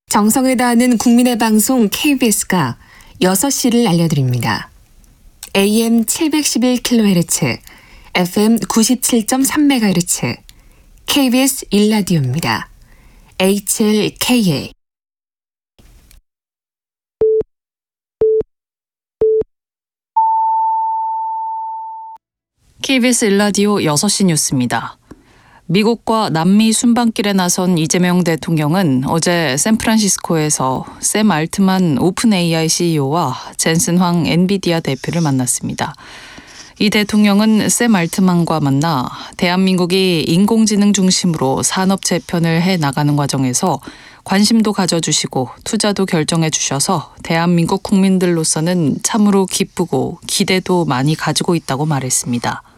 정성을 다하는 국민의 방송 KBS가 6시를 알려드립니다. AM 711kHz, FM 97.3MHz, KBS 1라디오입니다. HLKA. KBS 1라디오 6시 뉴스입니다. 미국과 남미 순방길에 나선 이재명 대통령은 어제 샌프란시스코에서 샘 알트만 오픈 AI CEO와 젠슨 황 엔비디아 대표를 만났습니다. 이 대통령은 샘 알트만과 만나 대한민국이 인공지능 중심으로 산업 재편을 해 나가는 과정에서 관심도 가져주시고 투자도 결정해 주셔서 대한민국 국민들로서는 참으로 기쁘고 기대도 많이 가지고 있다고 말했습니다.